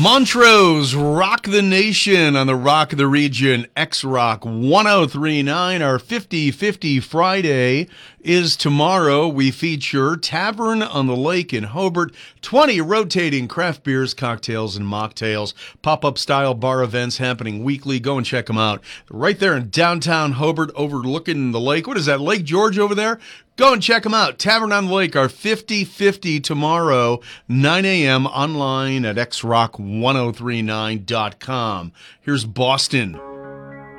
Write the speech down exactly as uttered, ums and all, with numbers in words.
Montrose, Rock the Nation on the Rock of the Region, X-Rock ten thirty-nine. Our fifty fifty Friday is tomorrow. We feature Tavern on the Lake in Hobart, twenty rotating craft beers, cocktails, and mocktails. Pop-up style bar events happening weekly. Go and check them out. Right there in downtown Hobart, overlooking the lake. What is that, Lake George over there? Go and check them out. Tavern on the Lake, our fifty fifty tomorrow, nine a.m. online at x rock ten thirty-nine dot com. Here's Boston.